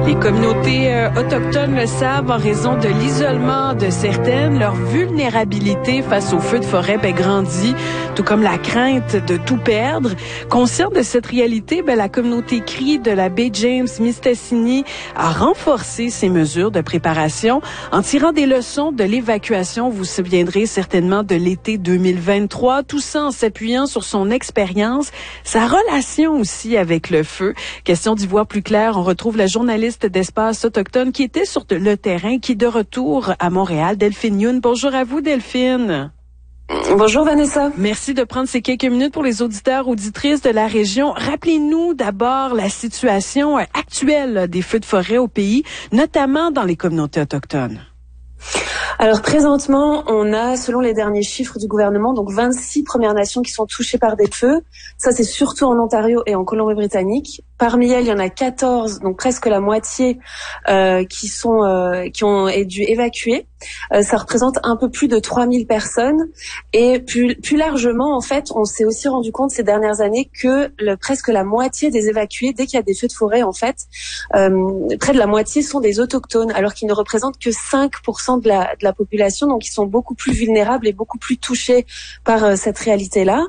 Les communautés autochtones le savent en raison de l'isolement de certaines. Leur vulnérabilité face aux feux de forêt grandit, tout comme la crainte de tout perdre. Consciente de cette réalité, la communauté Cri de la baie James-Mistassini a renforcé ses mesures de préparation en tirant des leçons de l'évacuation. Vous vous souviendrez certainement de l'été 2023. Tout ça en s'appuyant sur son expérience, sa relation aussi avec le feu. Question d'y voir plus clair, on retrouve la journaliste d'Espace Autochtone qui était sur le terrain, qui est de retour à Montréal, Delphine Youn. Bonjour à vous, Delphine. Bonjour Vanessa. Merci de prendre ces quelques minutes pour les auditeurs, auditrices de la région. Rappelez-nous d'abord la situation actuelle des feux de forêt au pays, notamment dans les communautés autochtones. Alors présentement, on a, selon les derniers chiffres du gouvernement, donc 26 Premières Nations qui sont touchées par des feux. Ça, c'est surtout en Ontario et en Colombie-Britannique. Parmi elles, il y en a 14, donc presque la moitié, qui ont dû évacuer. Ça représente un peu plus de 3000 personnes. Et plus largement, en fait, on s'est aussi rendu compte ces dernières années que presque la moitié des évacués, dès qu'il y a des feux de forêt, en fait, près de la moitié sont des autochtones, alors qu'ils ne représentent que 5% de la population. Donc, ils sont beaucoup plus vulnérables et beaucoup plus touchés par cette réalité-là.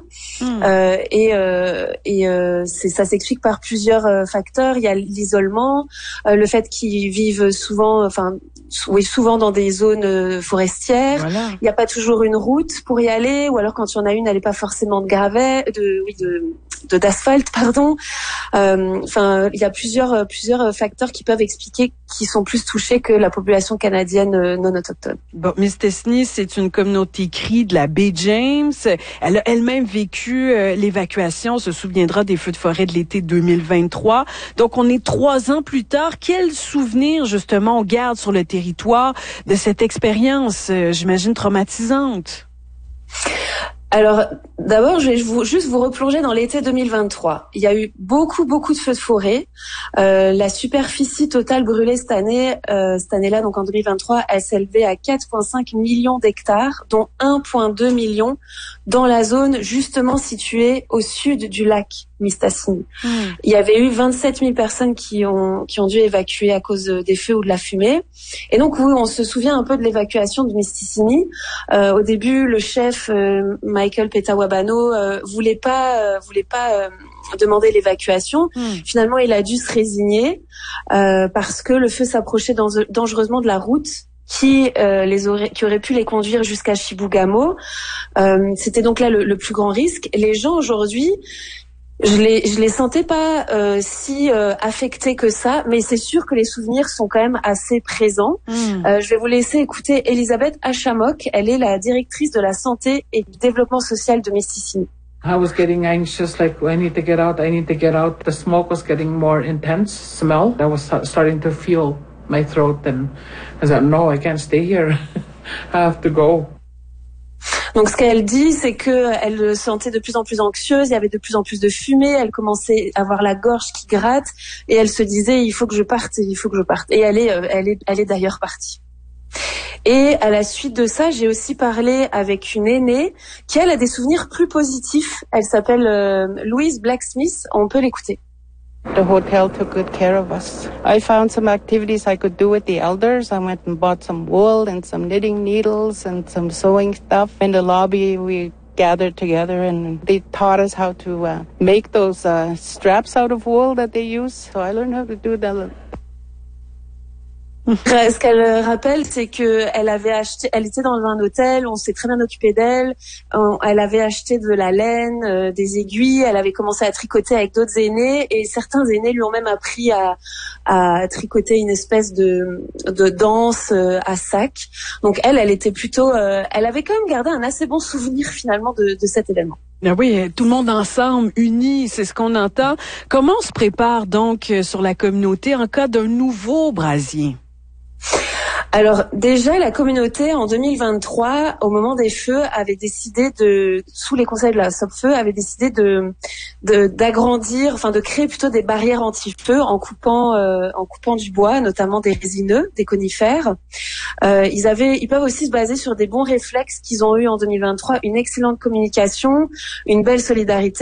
Ça s'explique par plusieurs facteurs. Il y a l'isolement, le fait qu'ils vivent souvent dans des zones forestières. Voilà. Il n'y a pas toujours une route pour y aller, ou alors quand il y en a une, elle n'est pas forcément d'asphalte, pardon. Il y a plusieurs facteurs qui peuvent expliquer qu'ils sont plus touchés que la population canadienne non autochtone. Bon, Mistassini, c'est une communauté Cri de la baie James. Elle a elle-même vécu l'évacuation, on se souviendra des feux de forêt de l'été 2023. Donc, on est 3 ans plus tard. Quel souvenir, justement, on garde sur le territoire de cette expérience, j'imagine, traumatisante? Alors, d'abord, je vais juste vous replonger dans l'été 2023. Il y a eu beaucoup de feux de forêt. La superficie totale brûlée cette année-là, donc en 2023, elle s'élevait à 4,5 millions d'hectares, dont 1,2 million dans la zone justement située au sud du lac Mistassini. Il y avait eu 27 000 personnes qui ont dû évacuer à cause des feux ou de la fumée. Et donc, oui, on se souvient un peu de l'évacuation de Mistassini. Au début, le chef Michael Petawabano voulait pas demander l'évacuation. Finalement, il a dû se résigner parce que le feu s'approchait dangereusement de la route qui aurait pu les conduire jusqu'à Chibougamau. C'était donc là le plus grand risque. Les gens aujourd'hui, je les sentais pas si affectés que ça, mais c'est sûr que les souvenirs sont quand même assez présents. Je vais vous laisser écouter Elisabeth Achamok. Elle est la directrice de la santé et du développement social de Mistassini. I was getting anxious, like, I need to get out. The smoke was getting more intense smell. I was starting to feel my throat, and I said, no, I can't stay here. I have to go. Donc ce qu'elle dit, c'est que elle se sentait de plus en plus anxieuse, il y avait de plus en plus de fumée, elle commençait à avoir la gorge qui gratte et elle se disait il faut que je parte. Et elle est d'ailleurs partie. Et à la suite de ça, j'ai aussi parlé avec une aînée qui elle a des souvenirs plus positifs. Elle s'appelle Louise Blacksmith, on peut l'écouter. The hotel took good care of us. I found some activities I could do with the elders. I went and bought some wool and some knitting needles and some sewing stuff. In the lobby, we gathered together and they taught us how to make those straps out of wool that they use. So I learned how to do that. Ce qu'elle rappelle, c'est que elle était dans un hôtel, on s'est très bien occupé d'elle, elle avait acheté de la laine, des aiguilles, elle avait commencé à tricoter avec d'autres aînés et certains aînés lui ont même appris à tricoter une espèce de danse à sac. Donc elle était plutôt, elle avait quand même gardé un assez bon souvenir finalement de cet événement. Ah oui, tout le monde ensemble, uni, c'est ce qu'on entend. Comment on se prépare donc sur la communauté en cas d'un nouveau brasier? Alors déjà, la communauté en 2023, au moment des feux, avait décidé sous les conseils de la Sopfeu, avait décidé d'agrandir, de créer plutôt des barrières anti-feu en coupant du bois, notamment des résineux, des conifères. Ils peuvent aussi se baser sur des bons réflexes qu'ils ont eu en 2023, une excellente communication, une belle solidarité.